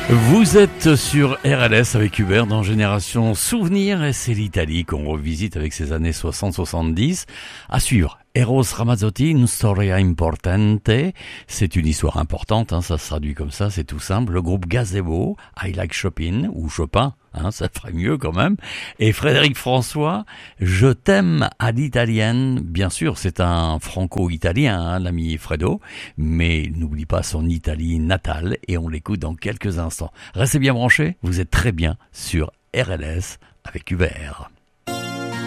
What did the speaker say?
Vous êtes sur RLS avec Hubert dans Génération Souvenir et c'est l'Italie qu'on revisite avec ses années 60-70. À suivre, Eros Ramazzotti, Une storia importante. C'est une histoire importante, ça se traduit comme ça, c'est tout simple. Le groupe Gazebo, I Like Chopin, ou Chopin, ça ferait mieux quand même. Et Frédéric François, Je t'aime à l'italienne. Bien sûr, c'est un franco-italien, l'ami Fredo, mais n'oublie pas son Italie natale et on l'écoute dans quelques instants. Restez bien branchés, vous êtes très bien sur RLS avec Hubert.